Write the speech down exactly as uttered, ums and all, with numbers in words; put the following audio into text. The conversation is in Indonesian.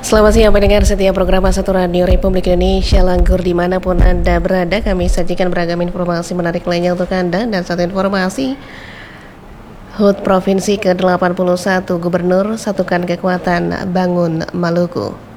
Selamat siang pendengar setia program Satu Radio Republik Indonesia Langgur dimanapun Anda berada. Kami sajikan beragam informasi menarik lainnya untuk Anda. Dan satu informasi, H U T Provinsi ke delapan puluh satu Gubernur satukan kekuatan bangun Maluku.